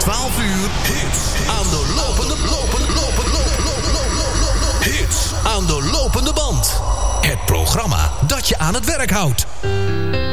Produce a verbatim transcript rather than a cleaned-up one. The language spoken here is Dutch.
twaalf uur hits aan de lopende, lopende, lopende, lopende, lopende, hits aan de lopende band. Het programma dat je aan het werk houdt.